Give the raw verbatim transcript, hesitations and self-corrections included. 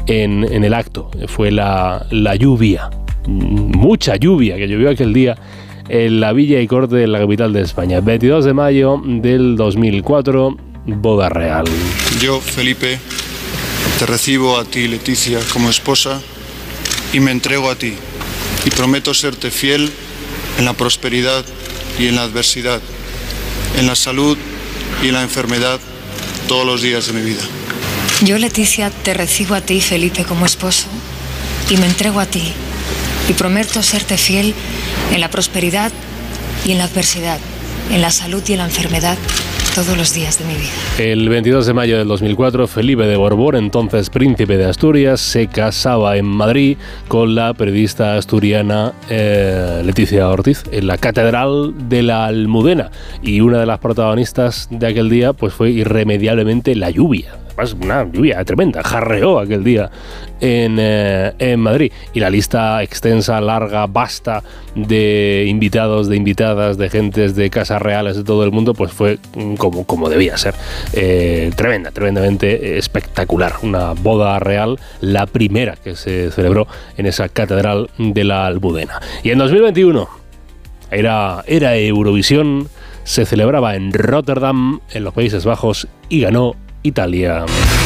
en, en el acto. Fue la, la lluvia, mucha lluvia que llovió aquel día en la Villa y Corte de la capital de España. veintidós de mayo del dos mil cuatro, boda real. Yo, Felipe, te recibo a ti, Leticia, como esposa y me entrego a ti. Y prometo serte fiel en la prosperidad y en la adversidad, en la salud y en la enfermedad, todos los días de mi vida. Yo, Leticia, te recibo a ti, Felipe, como esposo y me entrego a ti. Y prometo serte fiel en la prosperidad y en la adversidad, en la salud y en la enfermedad, todos los días de mi vida. El veintidós de mayo del dos mil cuatro, Felipe de Borbón, entonces príncipe de Asturias, se casaba en Madrid con la periodista asturiana eh, Leticia Ortiz en la Catedral de la Almudena. Y una de las protagonistas de aquel día pues fue irremediablemente la lluvia. Además, una lluvia tremenda, jarreó aquel día en, eh, en Madrid. Y la lista extensa, larga, vasta de invitados, de invitadas, de gentes de casas reales de todo el mundo, pues fue como, como debía ser. Eh, tremenda, tremendamente espectacular. Una boda real, la primera que se celebró en esa Catedral de la Almudena. Y en dos mil veintiuno era, era Eurovisión, se celebraba en Rotterdam, en los Países Bajos, y ganó Italia.